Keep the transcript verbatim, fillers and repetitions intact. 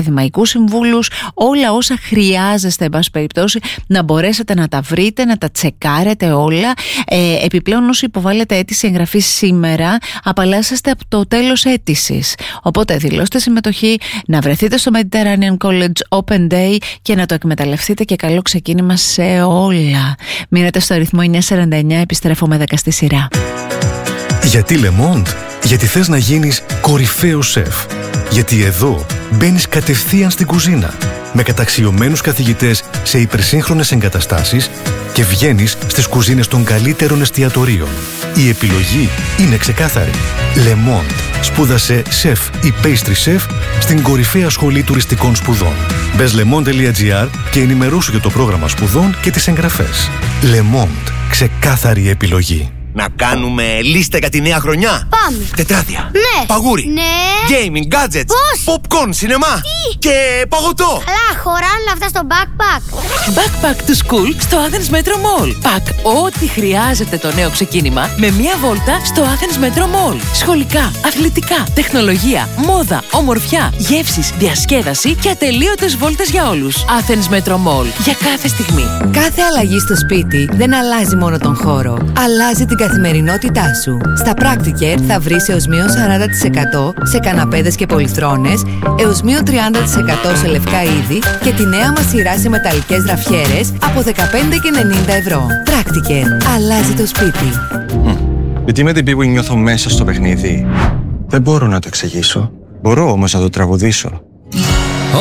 ακαδημαϊκούς συμβούλους, όλα όσα χρειάζεστε, εν πάση περιπτώσει, να μπορέσετε να τα βρείτε, να τα τσεκάρετε όλα. Ε, επιπλέον, όσοι υποβάλλετε αίτηση εγγραφής σήμερα, απαλλάσσεστε από το τέλος αίτησης. Οπότε δηλώστε συμμετοχή, να βρεθείτε στο Mediterranean College Open Day και να το εκμεταλλευτείτε, και καλό ξεκίνημα σε όλα. Μείνετε στο αριθμό εννιά σαράντα εννιά, επιστρέφω με δέκα στη σειρά. Γιατί Le Monde? Γιατί θες να γίνεις κορυφαίος σεφ. Γιατί εδώ μπαίνεις κατευθείαν στην κουζίνα με καταξιωμένους καθηγητές σε υπερσύγχρονες εγκαταστάσεις και βγαίνεις στις κουζίνες των καλύτερων εστιατορίων. Η επιλογή είναι ξεκάθαρη. Le Monde. Σπούδασε σεφ ή pastry chef στην κορυφαία σχολή τουριστικών σπουδών. Μπες lemond τελεία gr και ενημερώσου για το πρόγραμμα σπουδών και τις εγγραφές. Le Monde. Ξεκάθαρη επιλογή. Να κάνουμε λίστα για τη νέα χρονιά. Πάμε. Τετράδια. Ναι. Παγούρι. Ναι. Gaming, gadgets. Πώς? Popcorn, σινεμά. Τι? Και παγωτό. Αλλά χωράνε αυτά στο backpack. Backpack to school στο Athens Metro Mall. Πακ ό,τι χρειάζεται το νέο ξεκίνημα με μία βόλτα στο Athens Metro Mall. Σχολικά, αθλητικά, τεχνολογία, μόδα, ομορφιά, γεύσεις, διασκέδαση και ατελείωτες βόλτες για όλους. Athens Metro Mall. Για κάθε στιγμή. Κάθε αλλαγή στο σπίτι δεν αλλάζει μόνο τον χώρο. Αλλάζει την καθημερινότητά σου. Στα Practicare θα βρεις έως μείον σαράντα τοις εκατό σε καναπέδες και πολυθρόνες, έως μείον τριάντα τοις εκατό σε λευκά είδη και τη νέα μας σειρά σε μεταλλικές ραφιέρες από δεκαπέντε και ενενήντα ευρώ. Practicare. Αλλάζει το σπίτι. Mm. Γιατί με την πίπου νιώθω μέσα στο παιχνίδι. Δεν μπορώ να το εξηγήσω. Μπορώ όμως να το τραγουδήσω.